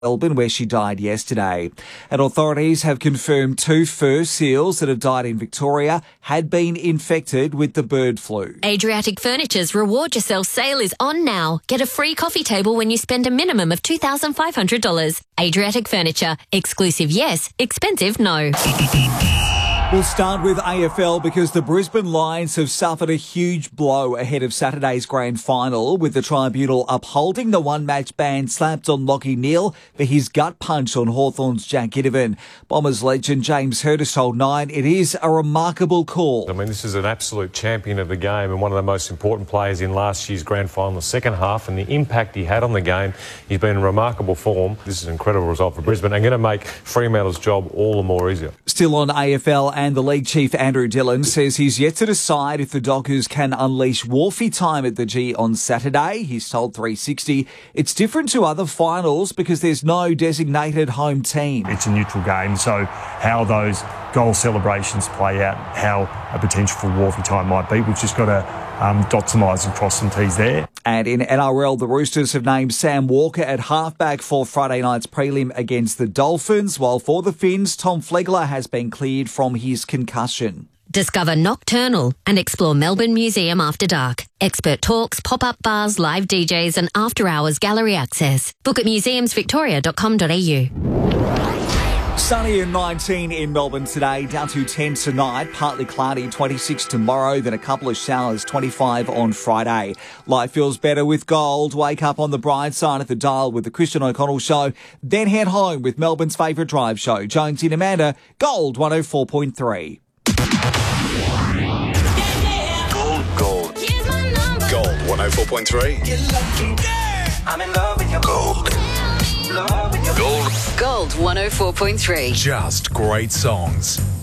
Melbourne, where she died yesterday. And authorities have confirmed 2 fur seals that have died in Victoria had been infected with the bird flu. Adriatic Furniture's Reward Yourself sale is on now. Get a free coffee table when you spend a minimum of $2,500. Adriatic Furniture. Exclusive yes, expensive no. We'll start with AFL because the Brisbane Lions have suffered a huge blow ahead of Saturday's grand final, with the tribunal upholding the one-match ban slapped on Lachie Neale for his gut punch on Hawthorn's Jack Ginnivan. Bombers legend James Hurtis told Nine it is a remarkable call. I mean, this is an absolute champion of the game and one of the most important players in last year's grand final, the second half, and the impact he had on the game. He's been in remarkable form. This is an incredible result for Brisbane and going to make Fremantle's job all the more easier. Still on AFL, and the league chief Andrew Dillon says he's yet to decide if the Dockers can unleash Wharfie time at the G on Saturday. He's told 360 it's different to other finals because there's no designated home team. It's a neutral game, so how those goal celebrations play out, how a potential for Wharfie time might be, we've just got to dot some I's and cross some T's there. And in NRL, the Roosters have named Sam Walker at halfback for Friday night's prelim against the Dolphins, while for the Finns, Tom Flegler has been cleared from his concussion. Discover Nocturnal and explore Melbourne Museum after dark. Expert talks, pop-up bars, live DJs and after-hours gallery access. Book at museumsvictoria.com.au. Sunny and 19 in Melbourne today, down to 10 tonight, partly cloudy, 26 tomorrow, then a couple of showers, 25 on Friday. Life feels better with gold. Wake up on the bright side at the dial with the Christian O'Connell Show, then head home with Melbourne's favourite drive show, Jonesy and Amanda, Gold 104.3. Gold. Gold 104.3. I'm in love with your gold. Gold. Gold 104.3. Just great songs.